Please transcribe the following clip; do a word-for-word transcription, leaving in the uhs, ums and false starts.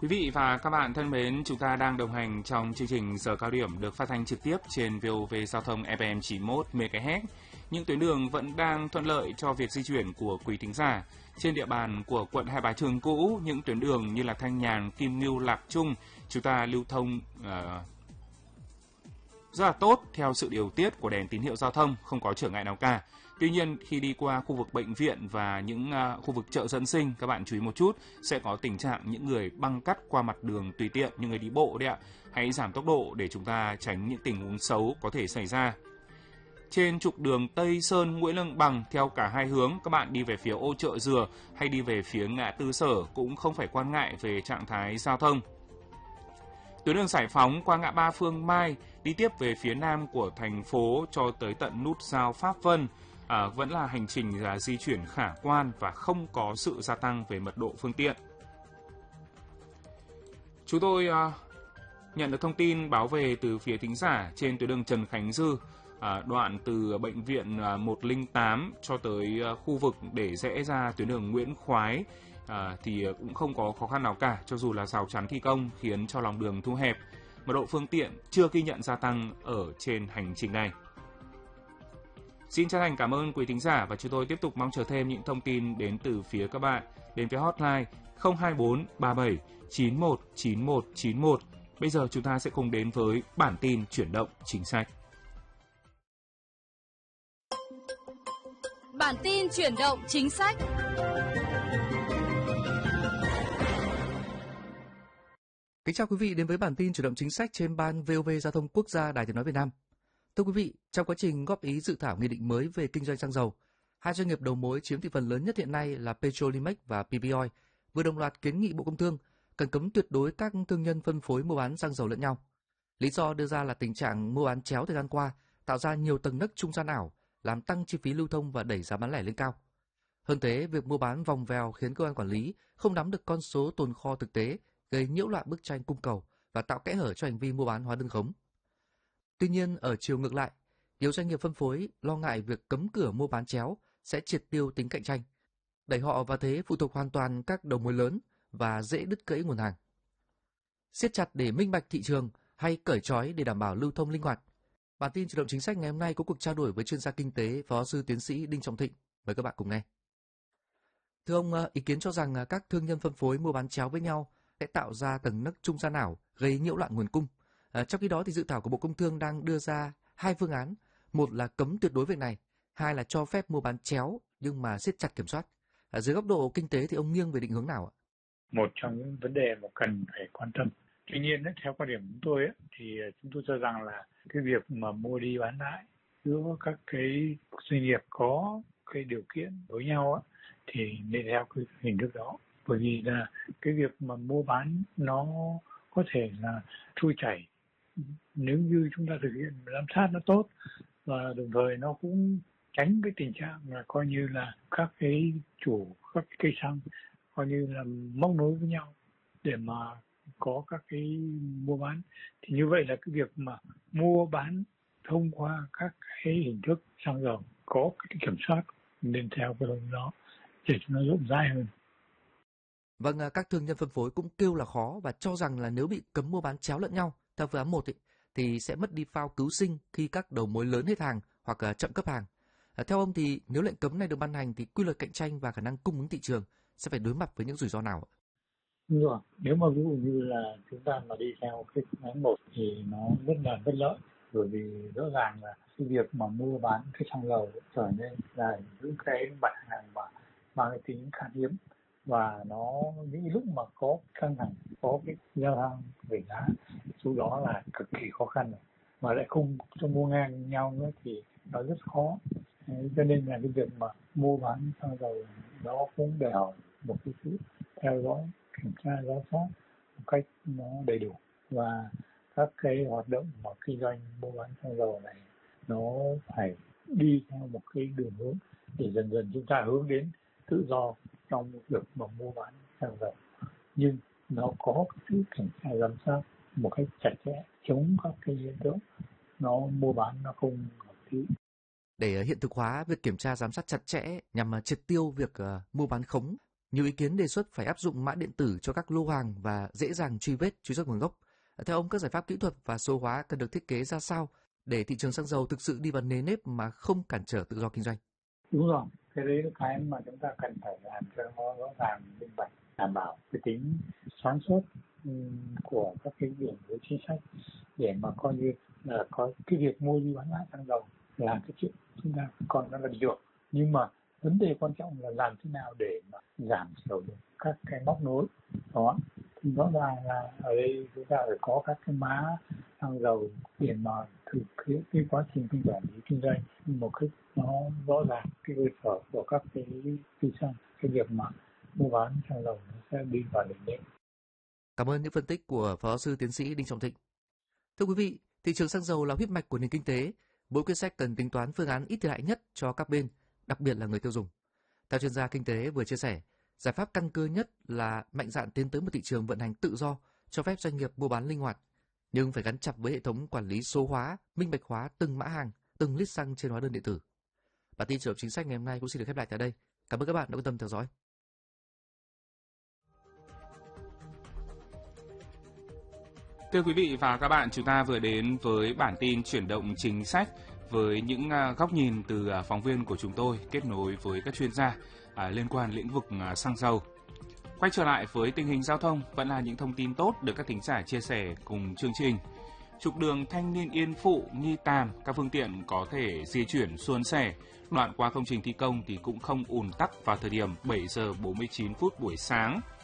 Quý vị và các bạn thân mến, chúng ta đang đồng hành trong chương trình Giờ Cao Điểm được phát thanh trực tiếp trên vê o vê Giao thông ép em chín mươi mốt mê ga héc. Những tuyến đường vẫn đang thuận lợi cho việc di chuyển của quý thính giả. Trên địa bàn của quận Hai Bà Trưng cũ, những tuyến đường như là Thanh Nhàn, Kim Ngưu, Lạc Trung, chúng ta lưu thông uh, rất là tốt theo sự điều tiết của đèn tín hiệu giao thông, không có trở ngại nào cả. Tuy nhiên, khi đi qua khu vực bệnh viện và những uh, khu vực chợ dân sinh, các bạn chú ý một chút, sẽ có tình trạng những người băng cắt qua mặt đường tùy tiện, như người đi bộ đấy ạ. Hãy giảm tốc độ để chúng ta tránh những tình huống xấu có thể xảy ra. Trên trục đường Tây Sơn Nguyễn Lương Bằng theo cả hai hướng, các bạn đi về phía ô Chợ Dừa hay đi về phía ngã tư Sở cũng không phải quan ngại về trạng thái giao thông. Tuyến đường Giải Phóng qua ngã ba Phương Mai đi tiếp về phía nam của thành phố cho tới tận nút giao Pháp Vân à, vẫn là hành trình là di chuyển khả quan và không có sự gia tăng về mật độ phương tiện. Chúng tôi à, nhận được thông tin báo về từ phía thính giả trên tuyến đường Trần Khánh Dư, à, đoạn từ bệnh viện à, một không tám cho tới à, khu vực để rẽ ra tuyến đường Nguyễn Khoái. À, thì cũng không có khó khăn nào cả, cho dù là rào chắn thi công khiến cho lòng đường thu hẹp. Mật độ phương tiện chưa ghi nhận gia tăng ở trên hành trình này. Xin chân thành cảm ơn quý thính giả và chúng tôi tiếp tục mong chờ thêm những thông tin đến từ phía các bạn đến với hotline không hai bốn ba bảy chín một chín một chín một. Bây giờ chúng ta sẽ cùng đến với bản tin chuyển động chính sách. Bản tin chuyển động chính sách. Kính chào quý vị đến với bản tin chuyển động chính sách trên ban vê o vê Giao thông Quốc gia Đài Tiếng nói Việt Nam. Thưa quý vị, trong quá trình góp ý dự thảo nghị định mới về kinh doanh xăng dầu, hai doanh nghiệp đầu mối chiếm thị phần lớn nhất hiện nay là Petrolimex và pê pê Oil vừa đồng loạt kiến nghị Bộ Công Thương cần cấm tuyệt đối các thương nhân phân phối mua bán xăng dầu lẫn nhau. Lý do đưa ra là tình trạng mua bán chéo thời gian qua tạo ra nhiều tầng nấc trung gian ảo, làm tăng chi phí lưu thông và đẩy giá bán lẻ lên cao. Hơn thế, việc mua bán vòng vèo khiến cơ quan quản lý không nắm được con số tồn kho thực tế, gây nhiễu loạn bức tranh cung cầu và tạo kẽ hở cho hành vi mua bán hóa đơn khống. Tuy nhiên, ở chiều ngược lại, nhiều doanh nghiệp phân phối lo ngại việc cấm cửa mua bán chéo sẽ triệt tiêu tính cạnh tranh, đẩy họ vào thế phụ thuộc hoàn toàn các đầu mối lớn và dễ đứt gãy nguồn hàng. Siết chặt để minh bạch thị trường hay cởi trói để đảm bảo lưu thông linh hoạt? Bản tin chuyển động chính sách ngày hôm nay có cuộc trao đổi với chuyên gia kinh tế Phó sư tiến sĩ Đinh Trọng Thịnh. Mời các bạn cùng nghe. Thưa ông, ý kiến cho rằng các thương nhân phân phối mua bán chéo với nhau sẽ tạo ra tầng nấc trung gian ảo, gây nhiễu loạn nguồn cung. À, trong khi đó thì dự thảo của Bộ Công Thương đang đưa ra hai phương án, một là cấm tuyệt đối việc này, hai là cho phép mua bán chéo nhưng mà siết chặt kiểm soát. À, dưới góc độ kinh tế thì ông nghiêng về định hướng nào ạ? Một trong những vấn đề mà cần phải quan tâm. Tuy nhiên, theo quan điểm của chúng tôi thì chúng tôi cho rằng là cái việc mà mua đi bán lại giữa các cái doanh nghiệp có cái điều kiện với nhau thì nên theo cái hình thức đó. Bởi vì là cái việc mà mua bán nó có thể là trôi chảy nếu như chúng ta thực hiện giám sát nó tốt, và đồng thời nó cũng tránh cái tình trạng là coi như là các cái chủ các cái cây xăng coi như là móc nối với nhau để mà có các cái mua bán. Thì như vậy là cái việc mà mua bán thông qua các cái hình thức xăng dầu có cái kiểm soát nên theo cái hướng đó để cho nó rộng rãi hơn. Vâng, các thương nhân phân phối cũng kêu là khó và cho rằng là nếu bị cấm mua bán chéo lẫn nhau theo phương án một ý, thì sẽ mất đi phao cứu sinh khi các đầu mối lớn hết hàng hoặc chậm cấp hàng. À, theo ông thì nếu lệnh cấm này được ban hành thì quy luật cạnh tranh và khả năng cung ứng thị trường sẽ phải đối mặt với những rủi ro nào? Đúng rồi, nếu mà ví dụ như là chúng ta mà đi theo cái phương án một thì nó rất là bất lợi, bởi vì rõ ràng là cái việc mà mua bán cái xăng dầu trở nên là những cái mặt hàng mà mang cái tính khan hiếm, và nó những lúc mà có căng thẳng, có cái giao thang về giá, số đó là cực kỳ khó khăn rồi, mà lại không cho mua ngang nhau nữa thì nó rất khó. Đấy, cho nên là cái việc mà mua bán xăng dầu nó cũng đòi hỏi một cái sự theo dõi, kiểm tra, giám sát một cách nó đầy đủ, và các cái hoạt động mà kinh doanh mua bán xăng dầu này nó phải đi theo một cái đường hướng để dần dần chúng ta hướng đến tự do trong việc mà mua bán xăng dầu, nhưng nó có sự kiểm tra giám sát một cách chặt chẽ, chống các cái hiện tượng nó mua bán nó không hợp lý. Để hiện thực hóa việc kiểm tra giám sát chặt chẽ nhằm triệt tiêu việc uh, mua bán khống, Nhiều ý kiến đề xuất phải áp dụng mã điện tử cho các lô hàng và dễ dàng truy vết, truy xuất nguồn gốc. Theo ông, các giải pháp kỹ thuật và số hóa cần được thiết kế ra sao để thị trường xăng dầu thực sự đi vào nề nếp mà không cản trở tự do kinh doanh? Đúng rồi, cái đấy là cái mà chúng ta cần phải làm cho nó rõ ràng, minh bạch, đảm bảo cái tính sáng suốt của các cái đường lối chính sách để mà coi như là có cái việc mua đi bán lại xăng dầu là cái chuyện chúng ta còn nó là được. Nhưng mà vấn đề quan trọng là làm thế nào để mà giảm thiểu được các cái móc nối đó. Thì rõ ràng là ở đây chúng ta phải có các cái mã xăng dầu để mà thực hiện cái quá trình kinh doanh kinh doanh một cách nó rõ ràng, cái cơ sở của các cái kinh doanh, cái việc mà mua bán xăng dầu nó sẽ đi vào định định. Cảm ơn những phân tích của Phó giáo sư tiến sĩ Đinh Trọng Thịnh. Thưa quý vị, thị trường xăng dầu là huyết mạch của nền kinh tế. Mỗi quyết sách cần tính toán phương án ít thiệt hại nhất cho các bên, đặc biệt là người tiêu dùng. Theo chuyên gia kinh tế vừa chia sẻ, giải pháp căn cơ nhất là mạnh dạn tiến tới một thị trường vận hành tự do, cho phép doanh nghiệp mua bán linh hoạt, nhưng phải gắn chặt với hệ thống quản lý số hóa, minh bạch hóa từng mã hàng, từng lít xăng trên hóa đơn điện tử. Bản tin chuyển động chính sách ngày hôm nay cũng xin được khép lại tại đây. Cảm ơn các bạn đã quan tâm theo dõi. Thưa quý vị và các bạn, chúng ta vừa đến với bản tin chuyển động chính sách với những góc nhìn từ phóng viên của chúng tôi kết nối với các chuyên gia liên quan lĩnh vực xăng dầu. Quay trở lại với tình hình giao thông, vẫn là những thông tin tốt được các thính giả chia sẻ cùng chương trình. Trục đường Thanh Niên Yên Phụ, Nghi Tàm, các phương tiện có thể di chuyển suôn sẻ. Đoạn qua công trình thi công thì cũng không ùn tắc vào thời điểm bảy giờ bốn mươi chín phút buổi sáng.